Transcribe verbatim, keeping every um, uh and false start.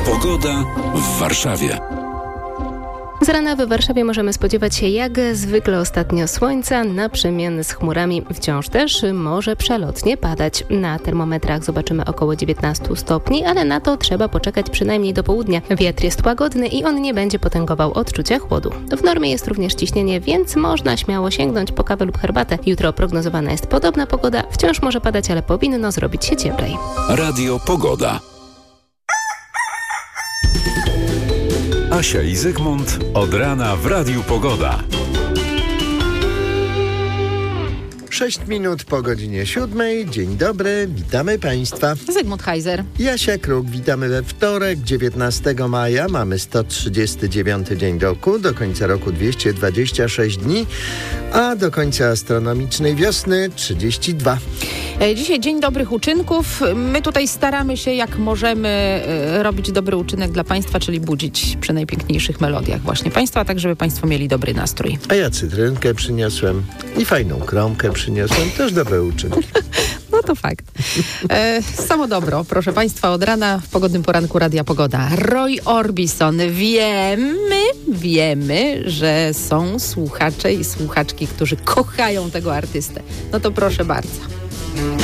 Pogoda w Warszawie. Z rana w Warszawie możemy spodziewać się jak zwykle ostatnio słońca, na przemian z chmurami wciąż też może przelotnie padać. Na termometrach zobaczymy około dziewiętnaście stopni, ale na to trzeba poczekać przynajmniej do południa. Wiatr jest łagodny i on nie będzie potęgował odczucia chłodu. W normie jest również ciśnienie, więc można śmiało sięgnąć po kawę lub herbatę. Jutro prognozowana jest podobna pogoda, wciąż może padać, ale powinno zrobić się cieplej. Radio Pogoda. Asia i Zygmunt od rana w Radiu Pogoda. Sześć minut po godzinie siódmej. Dzień dobry, witamy Państwa. Zygmunt Heiser. Jasia Kruk, witamy we wtorek, dziewiętnastego maja. Mamy sto trzydziesty dziewiąty dzień roku, do końca roku dwieście dwadzieścia sześć dni, a do końca astronomicznej wiosny trzydzieści dwa. Dzisiaj dzień dobrych uczynków. My tutaj staramy się jak możemy robić dobry uczynek dla Państwa, czyli budzić przy najpiękniejszych melodiach właśnie Państwa, tak żeby Państwo mieli dobry nastrój. A ja cytrynkę przyniosłem i fajną kromkę przyniosłem, też dobre uczynki. No to fakt. E, samo dobro, proszę Państwa, od rana w pogodnym poranku Radia Pogoda. Roy Orbison. Wiemy, wiemy, że są słuchacze i słuchaczki, którzy kochają tego artystę. No to proszę bardzo.